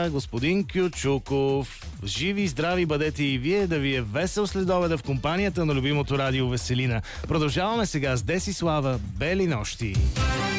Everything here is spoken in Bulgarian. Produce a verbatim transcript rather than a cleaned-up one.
сега господин Кючуков. Живи и здрави бъдете и вие, да ви е весел следобеда в компанията на любимото радио Веселина. Продължаваме сега с Десислава, Бели нощи.